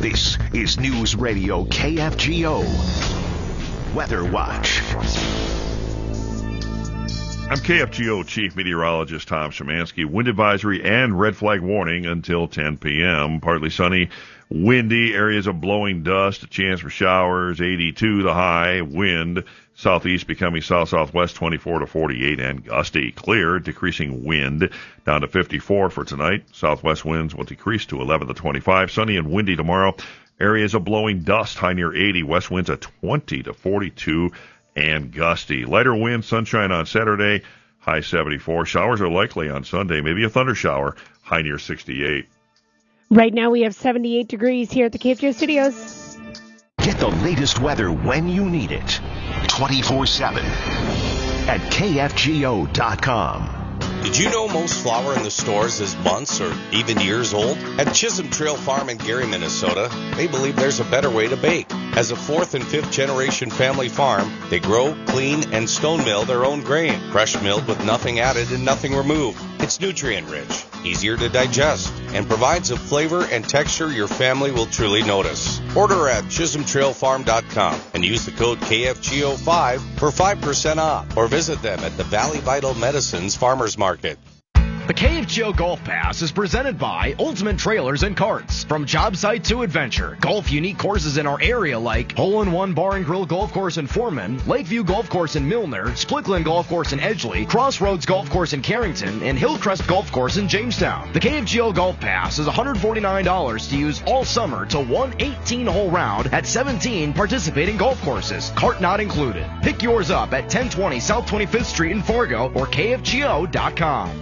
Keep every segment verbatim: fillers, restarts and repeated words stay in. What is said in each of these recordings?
This is News Radio K F G O Weather Watch. I'm K F G O Chief Meteorologist Tom Szymanski. Wind advisory and red flag warning until ten p.m. Partly sunny, windy, areas of blowing dust, a chance for showers, eighty-two the high, wind, southeast becoming south-southwest, twenty-four to forty-eight, and gusty. Clear, decreasing wind, down to fifty-four for tonight. Southwest winds will decrease to eleven to twenty-five. Sunny and windy tomorrow. Areas of blowing dust, high near eighty. West winds at twenty to forty-two. And gusty. Lighter wind, sunshine on Saturday, high seventy-four. Showers are likely on Sunday, maybe a thunder shower, high near sixty-eight. Right now we have seventy-eight degrees here at the K F G O studios. Get the latest weather when you need it, twenty-four seven at K F G O dot com. Did you know most flour in the stores is months or even years old? At Chisholm Trail Farm in Gary, Minnesota, they believe there's a better way to bake. As a fourth and fifth generation family farm, they grow, clean, and stone mill their own grain, fresh milled with nothing added and nothing removed. It's nutrient rich, easier to digest, and provides a flavor and texture your family will truly notice. Order at Chisholm Trail Farm dot com and use the code K F G O five for five percent off, or visit them at the Valley Vital Medicines Farmers Market. The K F G O Golf Pass is presented by Ultimate Trailers and Carts. From job site to adventure, golf unique courses in our area like Hole-in-One Bar and Grill Golf Course in Foreman, Lakeview Golf Course in Milner, Splickland Golf Course in Edgeley, Crossroads Golf Course in Carrington, and Hillcrest Golf Course in Jamestown. The K F G O Golf Pass is one hundred forty-nine dollars to use all summer to one eighteen-hole round at seventeen participating golf courses, cart not included. Pick yours up at ten twenty South twenty-fifth Street in Fargo or K F G O dot com.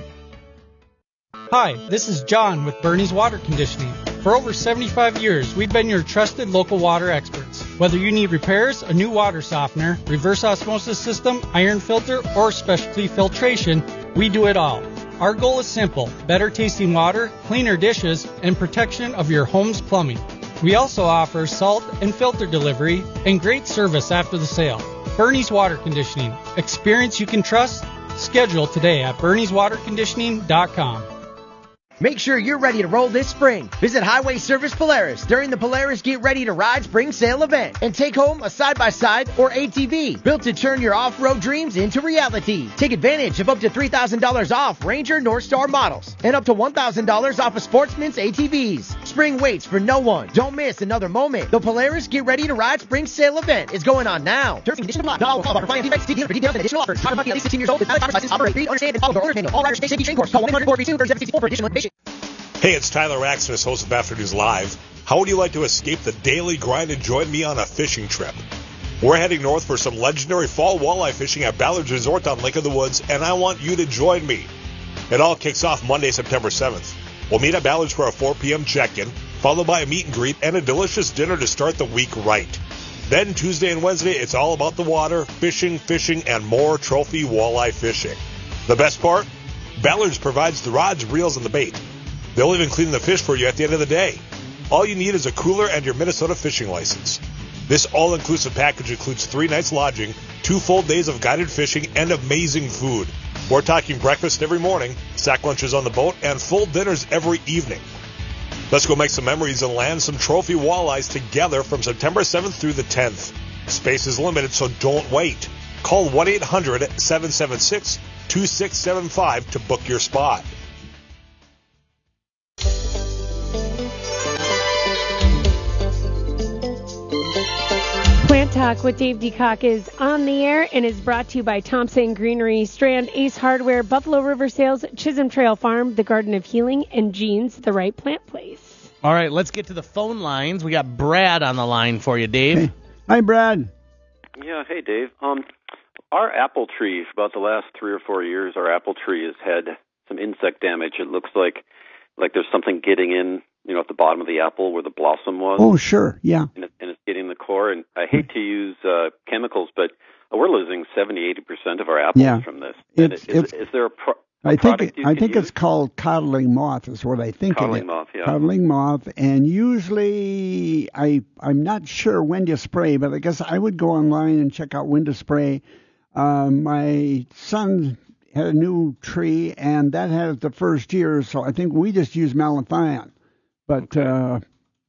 Hi, this is John with Bernie's Water Conditioning. For over seventy-five years, we've been your trusted local water experts. Whether you need repairs, a new water softener, reverse osmosis system, iron filter, or specialty filtration, we do it all. Our goal is simple: better tasting water, cleaner dishes, and protection of your home's plumbing. We also offer salt and filter delivery and great service after the sale. Bernie's Water Conditioning. Experience you can trust. Schedule today at Bernie's Water Conditioning dot com. Make sure you're ready to roll this spring. Visit Highway Service Polaris during the Polaris Get Ready to Ride Spring Sale event and take home a side-by-side or A T V built to turn your off-road dreams into reality. Take advantage of up to three thousand dollars off Ranger Northstar models and up to one thousand dollars off of Sportsman's A T Vs. Spring waits for no one. Don't miss another moment. The Polaris Get Ready to Ride Spring Sale event is going on now. Terms and conditions apply. Not all call for finance defects. See dealer for details and additional offers. Power must be at least sixteen years old with valid driver's license. Operate, read, understand, and follow the owner's manual. All riders stay safety train course. Call one eight hundred four three two three seven six four for additional information. Hey, it's Tyler Axness, host of Afternoons Live. How would you like to escape the daily grind and join me on a fishing trip? We're heading north for some legendary fall walleye fishing at Ballard's Resort on Lake of the Woods, and I want you to join me. It all kicks off Monday, September seventh. We'll meet at Ballard's for a four p.m. check-in, followed by a meet and greet and a delicious dinner to start the week right. Then Tuesday and Wednesday, it's all about the water, fishing, fishing, and more trophy walleye fishing. The best part? Ballard's provides the rods, reels, and the bait. They'll even clean the fish for you at the end of the day. All you need is a cooler and your Minnesota fishing license. This all-inclusive package includes three nights lodging, two full days of guided fishing, and amazing food. We're talking breakfast every morning, sack lunches on the boat, and full dinners every evening. Let's go make some memories and land some trophy walleyes together from September seventh through the tenth. Space is limited, so don't wait. Call one eight hundred seven seven six two six seven five to book your spot. Plant Talk with Dave DeCock is on the air and is brought to you by Thompson Greenery, Strand, Ace Hardware, Buffalo River Sales, Chisholm Trail Farm, The Garden of Healing, and Jean's, the right plant place. All right, let's get to the phone lines. We got Brad on the line for you, Dave. Hey. Hi, Brad. Yeah, hey, Dave. Um, our apple tree, for about the last three or four years, our apple tree has had some insect damage. It looks like like there's something getting in, you know, at the bottom of the apple where the blossom was. Oh, sure, yeah. And, it, and it's getting the core. And I hate to use uh, chemicals, but we're losing seventy, eighty percent of our apples yeah. from this. It's, is, it's, is there a, pro- a I think product you I can think use? It's called codling moth is what I think Codling of it. moth, yeah. Codling moth, and usually I I'm not sure when to spray, but I guess I would go online and check out when to spray. Uh, my son had a new tree, and that had it the first year, so I think we just used malathion. But okay. uh,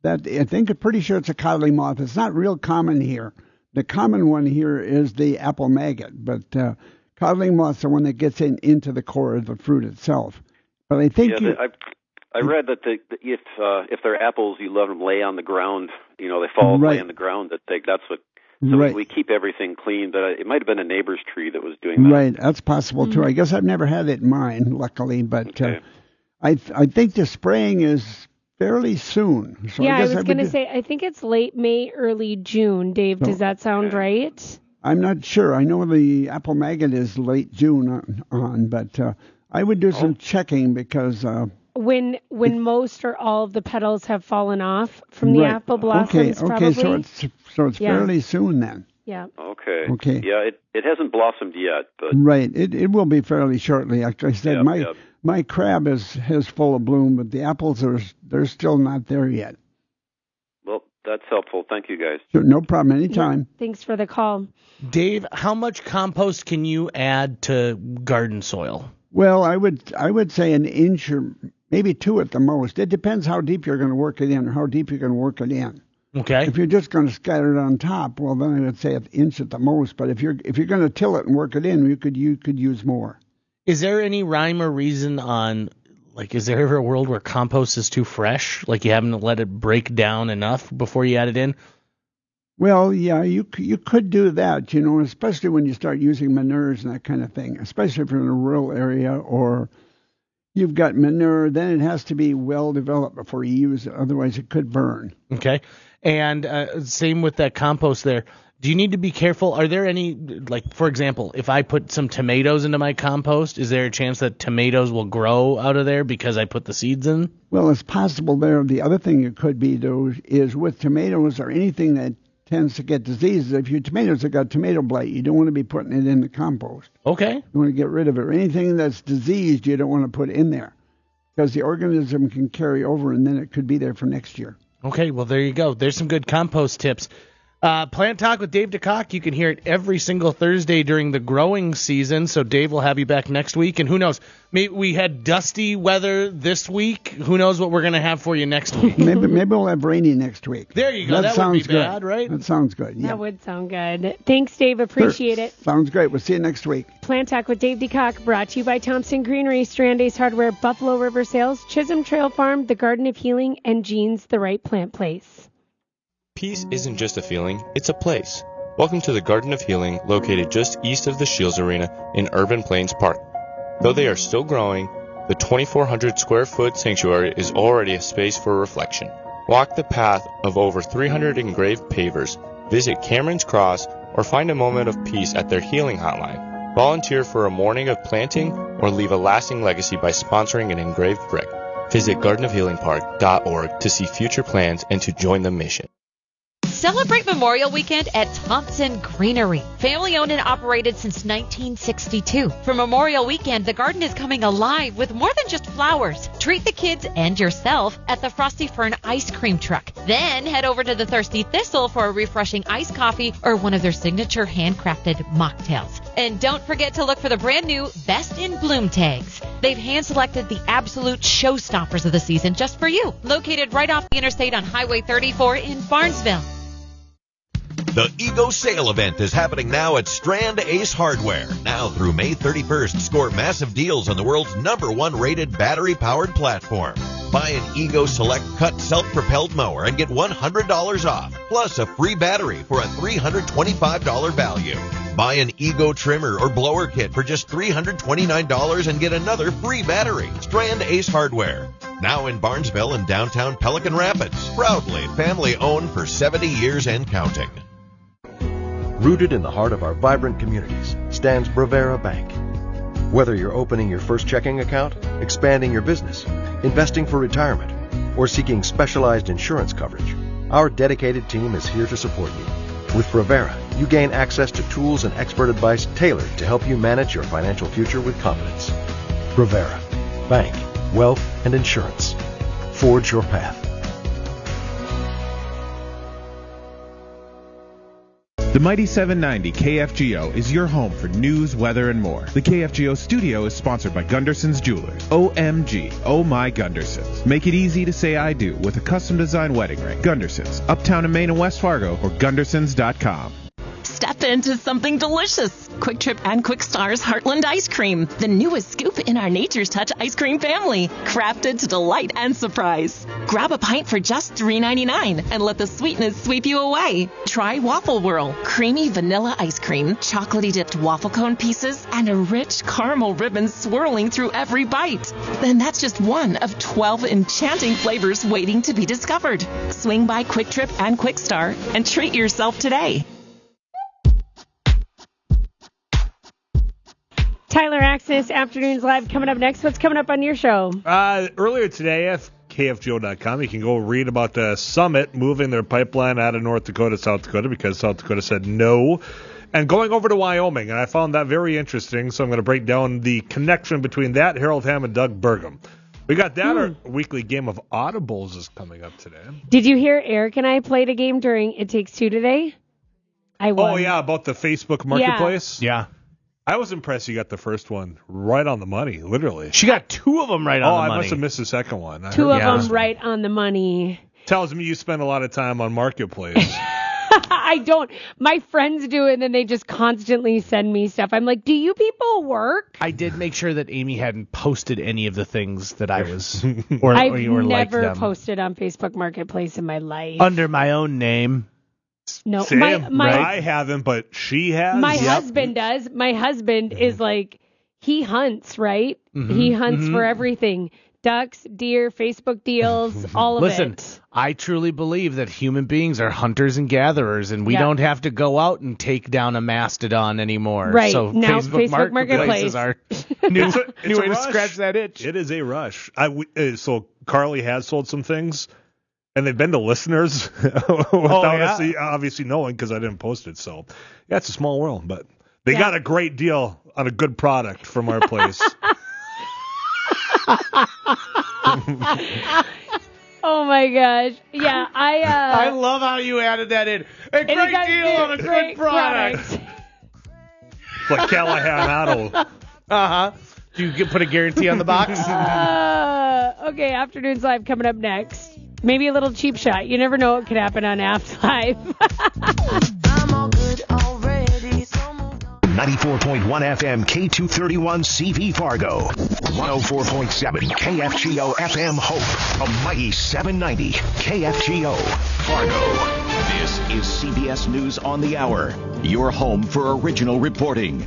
that I think I'm pretty sure it's a codling moth. It's not real common here. The common one here is the apple maggot, but uh, codling moth's the one that gets in into the core of the fruit itself. But I think yeah, you, the, I I read that the, the, if uh, if they're apples, you let them lay on the ground. You know, they fall right. lay on the ground. That they, that's what. So right. we, we keep everything clean, but it might have been a neighbor's tree that was doing that. Right, that's possible too. I guess I've never had it in mine, luckily, but Okay. uh, I th- I think the spraying is fairly soon. So yeah, I, I guess was would going to do- say, I think it's late May, early June. Dave, So- does that sound right? I'm not sure. I know the apple maggot is late June on, on but uh, I would do some checking because. Uh, When when most or all of the petals have fallen off from the right. apple blossoms, okay, probably. okay, so it's so it's Yeah. fairly soon then. Yeah. Okay. Okay. Yeah, it it hasn't blossomed yet, but Right. It it will be fairly shortly. Like I said, Yep, my yep. my crab is is full of bloom, but the apples are they're still not there yet. well, that's helpful. Thank you, guys. So no problem. Anytime. Thanks for the call. Dave, how much compost can you add to garden soil? Well, I would I would say an inch or maybe two at the most. It depends how deep you're going to work it in or how deep you're going to work it in. Okay. If you're just going to scatter it on top, well, then I would say an inch at the most. But if you're if you're going to till it and work it in, you could you could use more. Is there any rhyme or reason on, like, is there ever a world where compost is too fresh? Like you haven't let it break down enough before you add it in? Well, yeah, you c- you could do that, you know, especially when you start using manures and that kind of thing, especially if you're in a rural area or you've got manure, then it has to be well developed before you use it. Otherwise, it could burn. Okay. And uh, same with that compost there. Do you need to be careful? Are there any, like, for example, if I put some tomatoes into my compost, is there a chance that tomatoes will grow out of there because I put the seeds in? Well, it's possible there. The other thing it could be, though, is with tomatoes or anything that tends to get diseases. If your tomatoes have got tomato blight, you don't want to be putting it in the compost. Okay. You want to get rid of it. Or anything that's diseased, you don't want to put in there because the organism can carry over and then it could be there for next year. Okay, well, there you go. There's some good compost tips. Uh, Plant Talk with Dave DeCock. You can hear it every single Thursday during the growing season. So Dave will have you back next week. And who knows? Maybe we had dusty weather this week. Who knows what we're going to have for you next week? maybe maybe we'll have rainy next week. There you go. That, that sounds would be good. bad, right? That sounds good. Yeah. That would sound good. Thanks, Dave. Appreciate Sure. it. Sounds great. We'll see you next week. Plant Talk with Dave DeCock, brought to you by Thompson Greenery, Strand Ace Hardware, Buffalo River Sales, Chisholm Trail Farm, The Garden of Healing, and Jeans, The Right Plant Place. Peace isn't just a feeling, it's a place. Welcome to the Garden of Healing, located just east of the Shields Arena in Urban Plains Park. Though they are still growing, the twenty-four hundred square foot sanctuary is already a space for reflection. Walk the path of over three hundred engraved pavers, visit Cameron's Cross, or find a moment of peace at their healing hotline. Volunteer for a morning of planting or leave a lasting legacy by sponsoring an engraved brick. Visit garden of healing park dot org to see future plans and to join the mission. Celebrate Memorial Weekend at Thompson Greenery. Family owned and operated since nineteen sixty-two. For Memorial Weekend, the garden is coming alive with more than just flowers. Treat the kids and yourself at the Frosty Fern ice cream truck. Then head over to the Thirsty Thistle for a refreshing iced coffee or one of their signature handcrafted mocktails. And don't forget to look for the brand new Best in Bloom tags. They've hand-selected the absolute showstoppers of the season just for you. Located right off the interstate on Highway thirty-four in Barnesville. The Ego Sale event is happening now at Strand Ace Hardware. Now through May thirty-first, score massive deals on the world's number one rated battery-powered platform. Buy an Ego Select Cut self-propelled mower and get one hundred dollars off, plus a free battery for a three hundred twenty-five dollars value. Buy an Ego trimmer or blower kit for just three hundred twenty-nine dollars and get another free battery. Strand Ace Hardware. Now in Barnesville and downtown Pelican Rapids. Proudly family-owned for seventy years and counting. Rooted in the heart of our vibrant communities stands Bravera Bank. Whether you're opening your first checking account, expanding your business, investing for retirement, or seeking specialized insurance coverage, our dedicated team is here to support you. With Bravera, you gain access to tools and expert advice tailored to help you manage your financial future with confidence. Bravera. Bank, wealth, and insurance. Forge your path. The Mighty seven ninety K F G O is your home for news, weather, and more. The K F G O studio is sponsored by Gunderson's Jewelers. O M G, oh my Gundersons. Make it easy to say I do with a custom-designed wedding ring. Gundersons, uptown in Maine and West Fargo, or gundersons dot com. Step into something delicious. Quick Trip and Quick Star's Heartland Ice Cream, the newest scoop in our Nature's Touch ice cream family, crafted to delight and surprise. Grab a pint for just three ninety-nine and let the sweetness sweep you away. Try Waffle Whirl, creamy vanilla ice cream, chocolatey dipped waffle cone pieces, and a rich caramel ribbon swirling through every bite. Then that's just one of twelve enchanting flavors waiting to be discovered. Swing by Quick Trip and Quick Star and treat yourself today. Tyler Axis, Afternoons Live, coming up next. What's coming up on your show? Uh, earlier today at K F G O dot com, you can go read about the Summit moving their pipeline out of North Dakota, South Dakota, because South Dakota said no, and going over to Wyoming. And I found that very interesting, so I'm going to break down the connection between that, Harold Hamm, and Doug Burgum. We got that. Hmm. Our weekly game of Audibles is coming up today. Did you hear Eric and I played a game during It Takes Two today? I won. Oh, yeah, about the Facebook Marketplace? Yeah. yeah. I was impressed you got the first one right on the money, literally. She got two of them right on oh, the money. Oh, I must have missed the second one. I two of yeah. them right on the money. Tells me you spend a lot of time on Marketplace. I don't. My friends do it, and then they just constantly send me stuff. I'm like, do you people work? I did make sure that Amy hadn't posted any of the things that I was or, I've or you were never like them. posted on Facebook Marketplace in my life. Under my own name. No, Sam, my, my I haven't, but she has. My yep. husband does. My husband mm-hmm. is like, he hunts, right? Mm-hmm. He hunts mm-hmm. for everything. Ducks, deer, Facebook deals, all of Listen, it. Listen, I truly believe that human beings are hunters and gatherers, and we yep. don't have to go out and take down a mastodon anymore. Right. So now, Facebook, Facebook Marketplace is our new, it's a, it's new way rush. to scratch that itch. It is a rush. I, we, uh, so Carly has sold some things. And they've been to listeners without oh, yeah? us obviously knowing because I didn't post it. So, yeah, it's a small world. But they yeah. got a great deal on a good product from our place. Oh, my gosh. Yeah, I... Uh, I love how you added that in. A great deal on a great good product. product. Like Callahan Auto. Uh-huh. Do you put a guarantee on the box? Uh, okay, Afternoons Live coming up next. Maybe a little cheap shot. You never know what could happen on Aft Live. ninety-four point one F M K two thirty-one C V Fargo. one oh four point seven K F G O F M Hope. A mighty seven ninety K F G O Fargo. This is C B S News on the Hour. Your home for original reporting.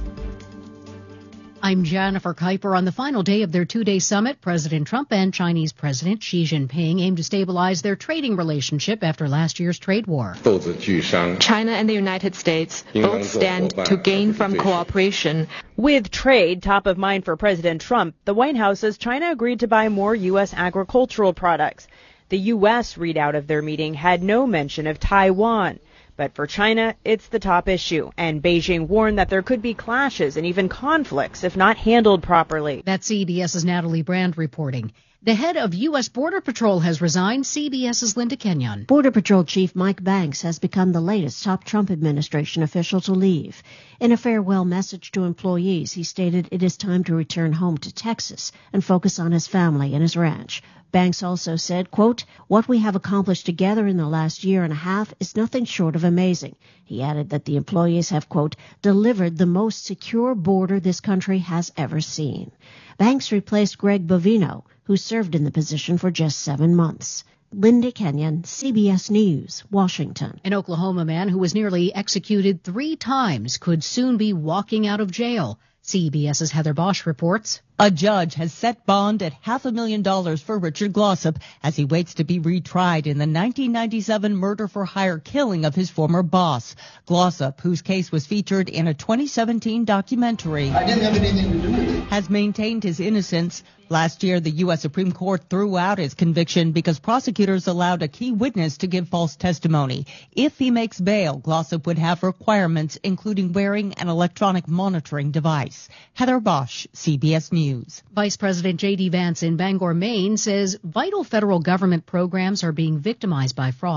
I'm Jennifer Kuiper. On the final day of their two-day summit, President Trump and Chinese President Xi Jinping aim to stabilize their trading relationship after last year's trade war. China and the United States both stand to gain from cooperation. With trade top of mind for President Trump, the White House says China agreed to buy more U S agricultural products. The U S readout of their meeting had no mention of Taiwan. But for China, it's the top issue, and Beijing warned that there could be clashes and even conflicts if not handled properly. That's CBS's Natalie Brand reporting. The head of U S. Border Patrol has resigned. CBS's Linda Kenyon. Border Patrol Chief Mike Banks has become the latest top Trump administration official to leave. In a farewell message to employees, he stated it is time to return home to Texas and focus on his family and his ranch. Banks also said, quote, what we have accomplished together in the last year and a half is nothing short of amazing. He added that the employees have, quote, delivered the most secure border this country has ever seen. Banks replaced Greg Bovino, who served in the position for just seven months. Linda Kenyon, C B S News, Washington. An Oklahoma man who was nearly executed three times could soon be walking out of jail. CBS's Heather Bosch reports. A judge has set bond at half a million dollars for Richard Glossop as he waits to be retried in the nineteen ninety-seven murder-for-hire killing of his former boss. Glossop, whose case was featured in a twenty seventeen documentary, I didn't have anything to do with it. has maintained his innocence. Last year, the U S. Supreme Court threw out his conviction because prosecutors allowed a key witness to give false testimony. If he makes bail, Glossop would have requirements, including wearing an electronic monitoring device. Heather Bosch, C B S News. Vice President J D. Vance in Bangor, Maine, says vital federal government programs are being victimized by fraud.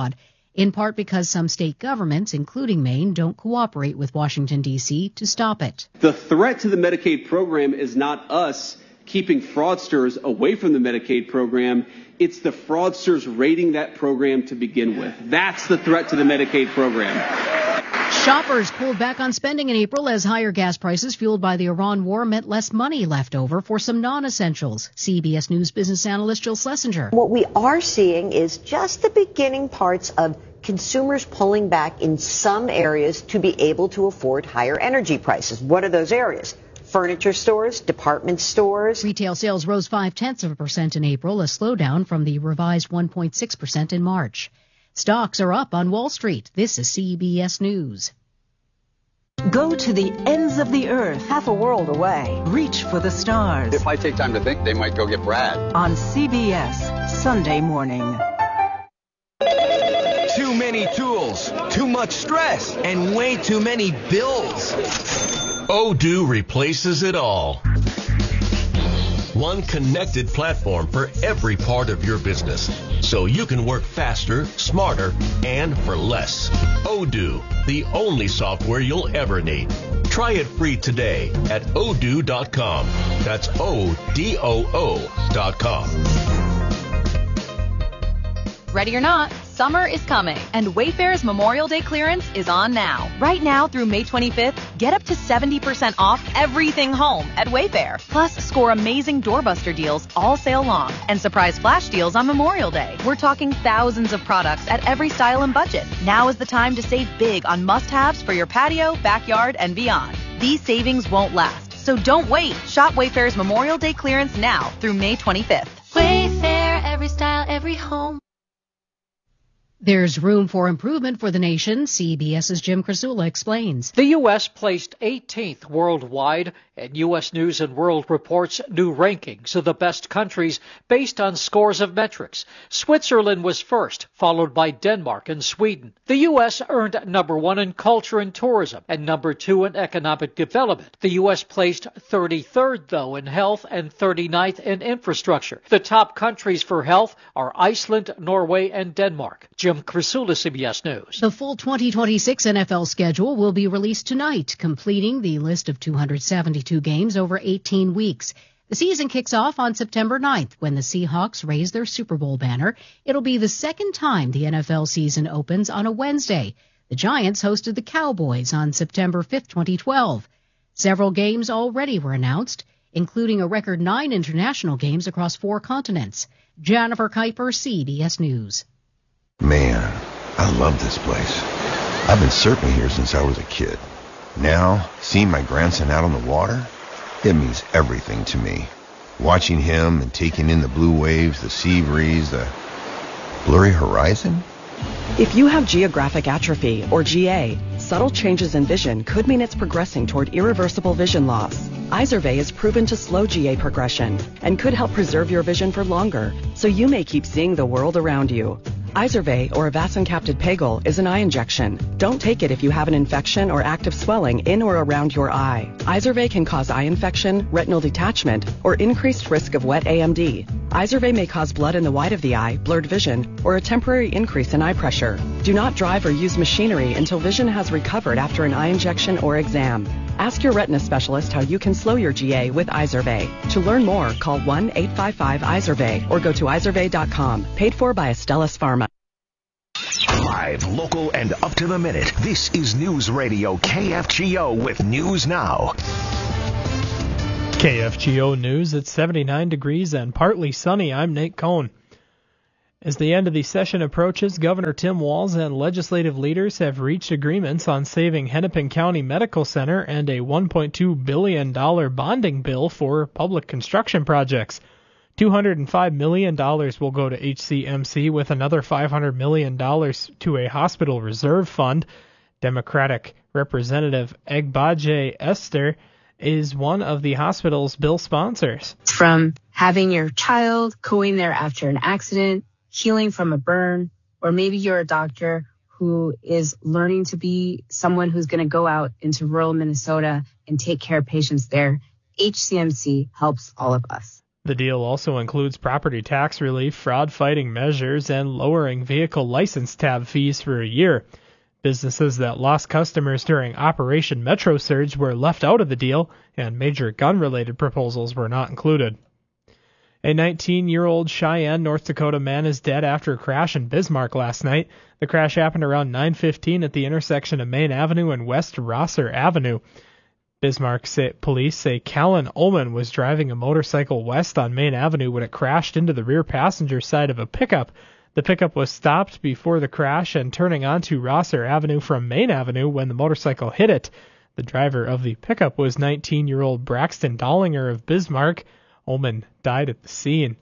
in part because some state governments, including Maine, don't cooperate with Washington, D C to stop it. The threat to the Medicaid program is not us keeping fraudsters away from the Medicaid program. It's the fraudsters raiding that program to begin with. That's the threat to the Medicaid program. Shoppers pulled back on spending in April as higher gas prices fueled by the Iran war meant less money left over for some non-essentials. C B S News business analyst Jill Schlesinger. What we are seeing is just the beginning parts of consumers pulling back in some areas to be able to afford higher energy prices. What are those areas? Furniture stores, department stores. Retail sales rose five-tenths of a percent in April, a slowdown from the revised one point six percent in March. Stocks are up on Wall Street. This is C B S News. Go to the ends of the earth. Half a world away. Reach for the stars. If I take time to think, they might go get Brad. On C B S, Sunday morning. Too many tools, too much stress, and way too many bills. Odoo replaces it all. One connected platform for every part of your business, so you can work faster, smarter, and for less. Odoo, the only software you'll ever need. Try it free today at odoo dot com. That's O D O O dot com. Ready or not, summer is coming, and Wayfair's Memorial Day clearance is on now. Right now through May twenty-fifth, get up to seventy percent off everything home at Wayfair. Plus, score amazing doorbuster deals all sale long and surprise flash deals on Memorial Day. We're talking thousands of products at every style and budget. Now is the time to save big on must-haves for your patio, backyard, and beyond. These savings won't last, so don't wait. Shop Wayfair's Memorial Day clearance now through May twenty-fifth. Wayfair, every style, every home. There's room for improvement for the nation, CBS's Jim Krasula explains. The U S placed eighteenth worldwide, and U S News and World Report's new rankings of the best countries based on scores of metrics. Switzerland was first, followed by Denmark and Sweden. The U S earned number one in culture and tourism and number two in economic development. The U S placed thirty-third, though, in health and thirty-ninth in infrastructure. The top countries for health are Iceland, Norway, and Denmark. Jim Krasula, C B S News. The full twenty twenty-six N F L schedule will be released tonight, completing the list of two hundred seventy-two games over eighteen weeks. The season kicks off on September ninth when the Seahawks raise their Super Bowl banner. It'll be the second time the N F L season opens on a Wednesday. The Giants hosted the Cowboys on September fifth, twenty twelve. Several games already were announced, including a record nine international games across four continents. Jennifer Kuiper, C B S News. Man, I love this place. I've been surfing here since I was a kid. Now, seeing my grandson out on the water, it means everything to me. Watching him and taking in the blue waves, the sea breeze, the blurry horizon. If you have geographic atrophy, or G A, subtle changes in vision could mean it's progressing toward irreversible vision loss. Izervay is proven to slow G A progression and could help preserve your vision for longer, so you may keep seeing the world around you. Izervay, or avacincaptad pegol, is an eye injection. Don't take it if you have an infection or active swelling in or around your eye. Izervay can cause eye infection, retinal detachment, or increased risk of wet A M D. Izervay may cause blood in the white of the eye, blurred vision, or a temporary increase in eye pressure. Do not drive or use machinery until vision has recovered after an eye injection or exam. Ask your retina specialist how you can slow your G A with Izervay. To learn more, call one eight five five Izervay or go to izervay dot com. Paid for by Astellas Pharma. Live, local, and up to the minute. This is News Radio K F G O with News Now. K F G O News, it's seventy-nine degrees and partly sunny. I'm Nate Cohn. As the end of the session approaches, Governor Tim Walz and legislative leaders have reached agreements on saving Hennepin County Medical Center and a one point two billion dollars bonding bill for public construction projects. two hundred five million dollars will go to H C M C with another five hundred million dollars to a hospital reserve fund. Democratic Representative Egbaje Esther is one of the hospital's bill sponsors. From having your child going there after an accident, healing from a burn, or maybe you're a doctor who is learning to be someone who's going to go out into rural Minnesota and take care of patients there, H C M C helps all of us. The deal also includes property tax relief, fraud-fighting measures, and lowering vehicle license tab fees for a year. Businesses that lost customers during Operation Metro Surge were left out of the deal, and major gun-related proposals were not included. A nineteen-year-old Cheyenne, North Dakota man is dead after a crash in Bismarck last night. The crash happened around nine fifteen at the intersection of Main Avenue and West Rosser Avenue. Bismarck say, police say Callan Ullman was driving a motorcycle west on Main Avenue when it crashed into the rear passenger side of a pickup. The pickup was stopped before the crash and turning onto Rosser Avenue from Main Avenue when the motorcycle hit it. The driver of the pickup was nineteen-year-old Braxton Dollinger of Bismarck. Ullman died at the scene.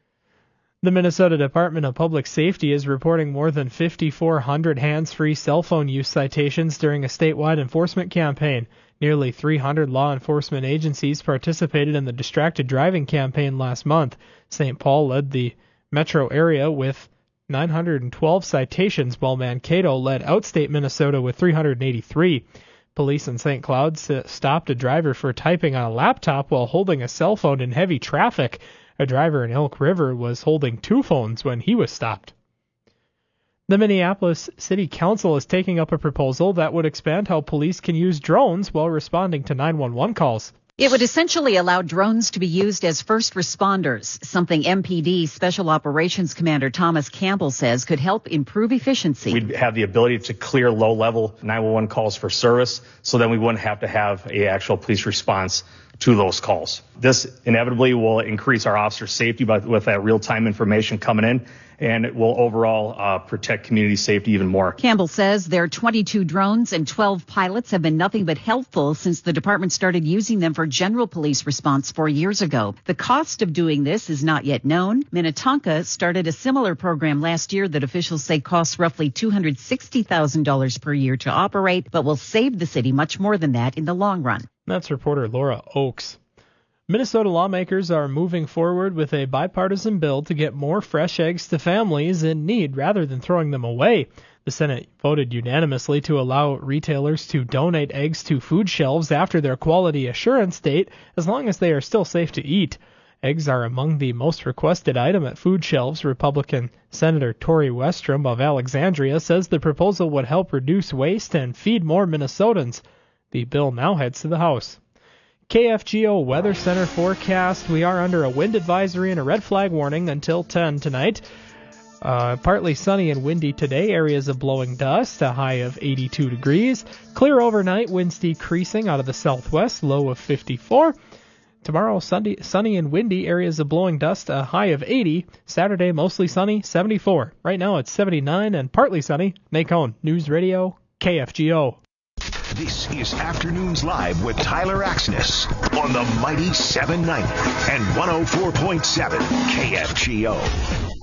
The Minnesota Department of Public Safety is reporting more than fifty-four hundred hands-free cell phone use citations during a statewide enforcement campaign. Nearly three hundred law enforcement agencies participated in the distracted driving campaign last month. Saint Paul led the metro area with nine hundred twelve citations, while Mankato led outstate Minnesota with three hundred eighty-three. Police in Saint Cloud stopped a driver for typing on a laptop while holding a cell phone in heavy traffic. A driver in Elk River was holding two phones when he was stopped. The Minneapolis City Council is taking up a proposal that would expand how police can use drones while responding to nine one one calls. It would essentially allow drones to be used as first responders, something M P D Special Operations Commander Thomas Campbell says could help improve efficiency. We'd have the ability to clear low-level nine one one calls for service, so then we wouldn't have to have an actual police response to those calls. This inevitably will increase our officers' safety by, with that real-time information coming in, and it will overall uh, protect community safety even more. Campbell says their twenty-two drones and twelve pilots have been nothing but helpful since the department started using them for general police response four years ago. The cost of doing this is not yet known. Minnetonka started a similar program last year that officials say costs roughly two hundred sixty thousand dollars per year to operate, but will save the city much more than that in the long run. That's reporter Laura Oakes. Minnesota lawmakers are moving forward with a bipartisan bill to get more fresh eggs to families in need rather than throwing them away. The Senate voted unanimously to allow retailers to donate eggs to food shelves after their quality assurance date, as long as they are still safe to eat. Eggs are among the most requested item at food shelves. Republican Senator Tori Westrom of Alexandria says the proposal would help reduce waste and feed more Minnesotans. The bill now heads to the House. K F G O Weather Center forecast. We are under a wind advisory and a red flag warning until ten tonight. Uh, partly sunny and windy today. Areas of blowing dust. A high of eighty-two degrees. Clear overnight. Winds decreasing out of the southwest. Low of fifty-four. Tomorrow, Sunday, sunny and windy. Areas of blowing dust. A high of eighty. Saturday, mostly sunny. seventy-four. Right now, it's seventy-nine and partly sunny. Nate Cohn, News Radio, K F G O. This is Afternoons Live with Tyler Axness on the Mighty seven ninety and one oh four point seven K F G O.